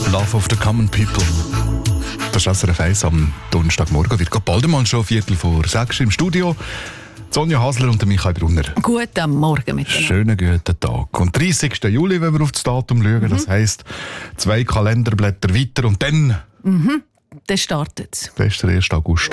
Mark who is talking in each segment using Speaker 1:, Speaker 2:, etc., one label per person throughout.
Speaker 1: Love of the Common People. Das ist SRF 1 am Donnerstagmorgen. Wird gerade bald mal schon 5:45 im Studio. Sonja Hasler und Michael Brunner.
Speaker 2: Guten Morgen miteinander.
Speaker 1: Schönen guten Tag. Und 30. Juli, wenn wir auf das Datum schauen, das heisst 2 Kalenderblätter weiter und dann...
Speaker 2: Dann startet es.
Speaker 1: Das ist der 1. August.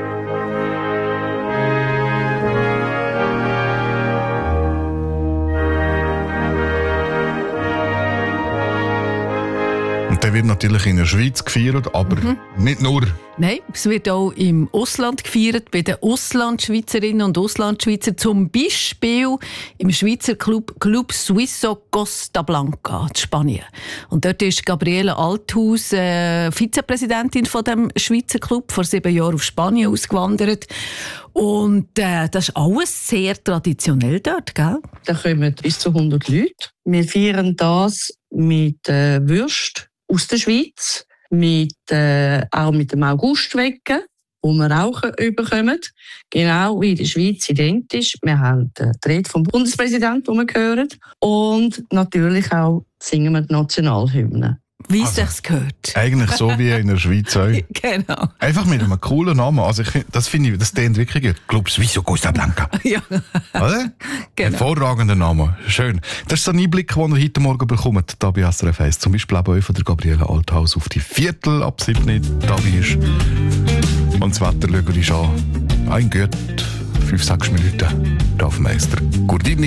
Speaker 1: Und der wird natürlich in der Schweiz gefeiert, aber nicht nur.
Speaker 2: Nein, es wird auch im Ausland gefeiert, bei den Auslandschweizerinnen und Auslandschweizer, zum Beispiel im Schweizer Club Suisso Costa Blanca in Spanien. Und dort ist Gabriele Althaus, Vizepräsidentin von dem Schweizer Club, vor 7 Jahren auf Spanien ausgewandert. Und das ist alles sehr traditionell dort, gell?
Speaker 3: Da kommen bis zu 100 Leute. Wir feiern das mit Würst aus der Schweiz, auch mit dem Augustwecken, wo wir auch bekommen. Genau wie in der Schweiz identisch. Wir haben die Rede vom Bundespräsidenten, die wir hören. Und natürlich auch singen wir die Nationalhymne.
Speaker 2: Wie es sich gehört.
Speaker 1: Eigentlich so wie in der Schweiz auch.
Speaker 2: Genau.
Speaker 1: Einfach mit einem coolen Namen. Also das finde ich, das klingt wirklich gut. Club Suisso Costa Blanca.
Speaker 2: Ja.
Speaker 1: Oder?
Speaker 2: Genau.
Speaker 1: Hervorragender Name. Schön. Das ist so ein Einblick, den ihr heute Morgen bekommt, hier bei SRF 1. Zum Beispiel auch von der Gabriele Althaus auf die 7:15 dabei ist. Und das Wetter schauen wir uns an. Ein gut 5-6 Minuten. Hier auf Meister Gurdini.